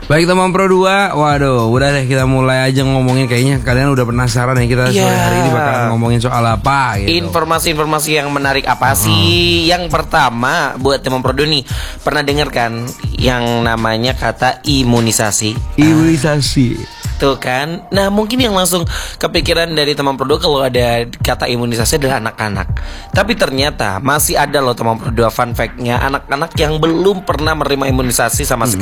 Baik teman Pro 2, waduh, udah deh kita mulai aja ngomongin. Kayaknya kalian udah penasaran ya kita sore hari ini bakal ngomongin soal apa gitu. Informasi-informasi yang menarik apa sih? Yang pertama buat teman Pro 2 nih, pernah dengar kan yang namanya kata imunisasi? Imunisasi. Tuh kan. Nah mungkin yang langsung kepikiran dari teman Pro 2 kalau ada kata imunisasi adalah anak-anak. Tapi ternyata masih ada loh teman Pro 2 fun fact-nya, anak-anak yang belum pernah menerima imunisasi sama sekali.